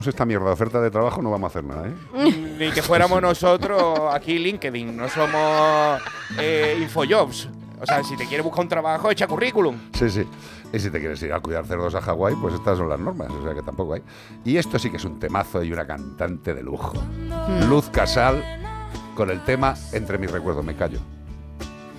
esta mierda de oferta de trabajo no vamos a hacer nada, ¿eh? Ni que fuéramos nosotros aquí LinkedIn, no somos Infojobs. O sea, si te quieres buscar un trabajo, echa currículum. Sí, sí. Y si te quieres ir a cuidar cerdos a Hawái, pues estas son las normas, o sea que tampoco hay. Y esto sí que es un temazo y una cantante de lujo. Luz Casal, con el tema Entre mis recuerdos. Me callo.